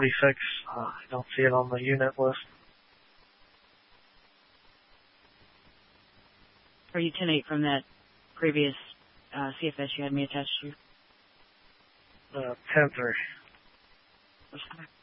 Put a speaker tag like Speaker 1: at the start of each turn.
Speaker 1: 46. I don't see it on the unit list.
Speaker 2: Are you 10-8 from that previous CFS you had me attached to?
Speaker 1: 10-3.